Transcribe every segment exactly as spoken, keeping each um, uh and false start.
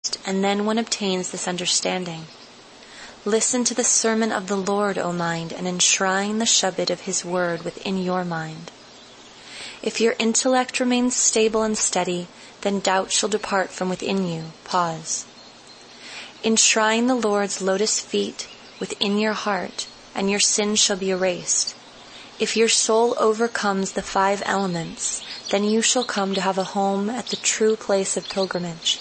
and then one obtains this understanding. Listen to the sermon of the Lord, O mind, and enshrine the Shabbat of his word within your mind. If your intellect remains stable and steady, then doubt shall depart from within you. Pause. Enshrine the Lord's lotus feet within your heart, and your sins shall be erased. If your soul overcomes the five elements, then you shall come to have a home at the true place of pilgrimage.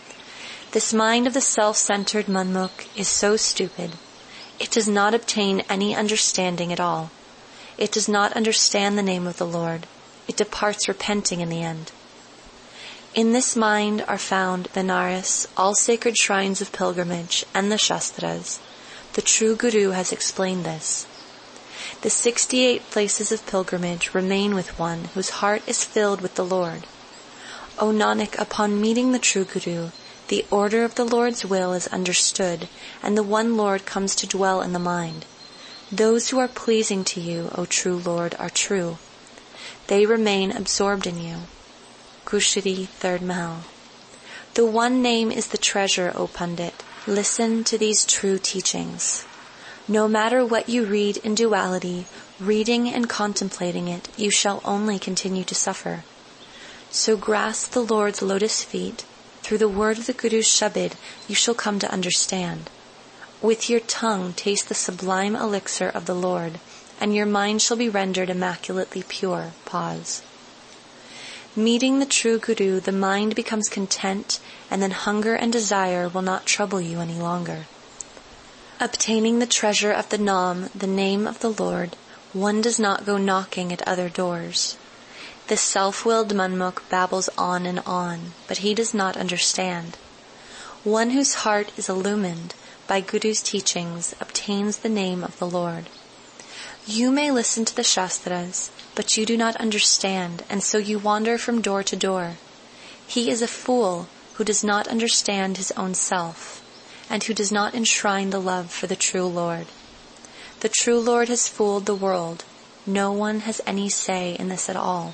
This mind of the self-centered Manmukh is so stupid. It does not obtain any understanding at all. It does not understand the name of the Lord. It departs repenting in the end. In this mind are found Benares, all sacred shrines of pilgrimage, and the Shastras. The true Guru has explained this. The sixty-eight places of pilgrimage remain with one whose heart is filled with the Lord. O Nanak, upon meeting the true Guru, the order of the Lord's will is understood, and the one Lord comes to dwell in the mind. Those who are pleasing to you, O true Lord, are true. They remain absorbed in you. Gushti, third Mahal. The one name is the treasure, O Pandit. Listen to these true teachings. No matter what you read in duality, reading and contemplating it, you shall only continue to suffer. So grasp the Lord's lotus feet. Through the word of the Guru's Shabad, you shall come to understand. With your tongue taste the sublime elixir of the Lord, and your mind shall be rendered immaculately pure. Pause. Meeting the true Guru, the mind becomes content, and then hunger and desire will not trouble you any longer. Obtaining the treasure of the Nam, the name of the Lord, one does not go knocking at other doors. The self-willed Manmukh babbles on and on, but he does not understand. One whose heart is illumined by Guru's teachings obtains the name of the Lord. You may listen to the Shastras, but you do not understand, and so you wander from door to door. He is a fool who does not understand his own self, and who does not enshrine the love for the true Lord. The true Lord has fooled the world. No one has any say in this at all.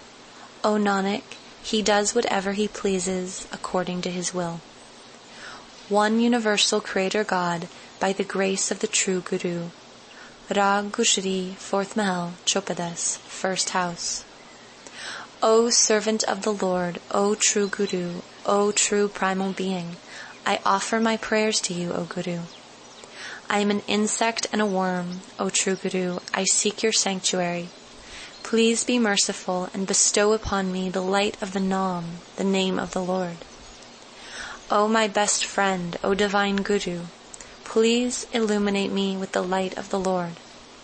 O Nanak, he does whatever he pleases according to his will. One universal Creator God by the grace of the true Guru. Rag Gushti, fourth Mahal, Chopadas, first house. O servant of the Lord, O true Guru, O true primal being, I offer my prayers to you, O Guru. I am an insect and a worm, O true Guru, I seek your sanctuary. Please be merciful and bestow upon me the light of the Nam, the name of the Lord. O my best friend, O divine Guru, please illuminate me with the light of the Lord.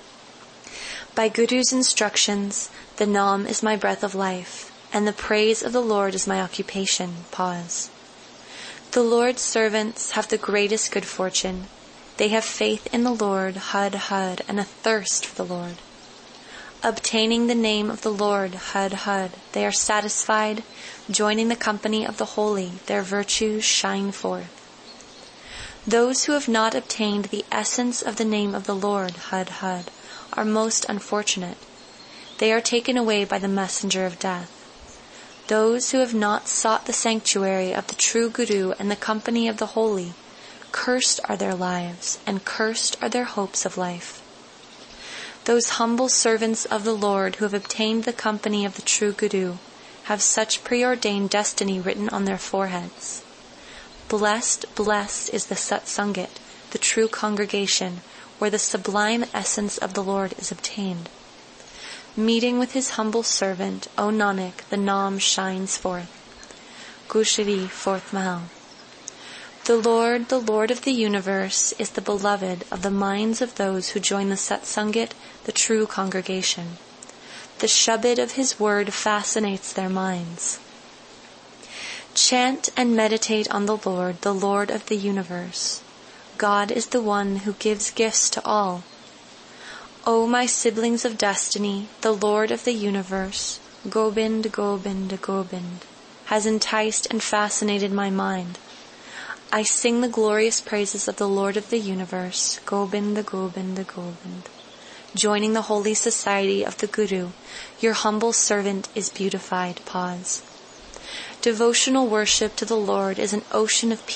By Guru's instructions, the Nam is my breath of life, and the praise of the Lord is my occupation. Pause. The Lord's servants have the greatest good fortune. They have faith in the Lord, Hud Hud, and a thirst for the Lord. Obtaining the name of the Lord, Hud Hud, they are satisfied. Joining the company of the holy, their virtues shine forth. Those who have not obtained the essence of the name of the Lord, Hud Hud, are most unfortunate. They are taken away by the messenger of death. Those who have not sought the sanctuary of the true Guru and the company of the holy, cursed are their lives, and cursed are their hopes of life. Those humble servants of the Lord who have obtained the company of the true Guru have such preordained destiny written on their foreheads. Blessed, blessed is the Satsangit, the true congregation, where the sublime essence of the Lord is obtained. Meeting with his humble servant, O Nanak, the Nam shines forth. Gushti, fourth Mahal. The Lord, the Lord of the universe, is the beloved of the minds of those who join the Satsangit, the true congregation. The Shabad of his word fascinates their minds. Chant and meditate on the Lord, the Lord of the universe. God is the one who gives gifts to all. O my siblings of destiny, the Lord of the universe, Gobind, Gobind, Gobind, has enticed and fascinated my mind. I sing the glorious praises of the Lord of the universe, Gobind, Gobind, Gobind. Joining the holy society of the Guru, your humble servant is beautified. Pause. Devotional worship to the Lord is an ocean of peace.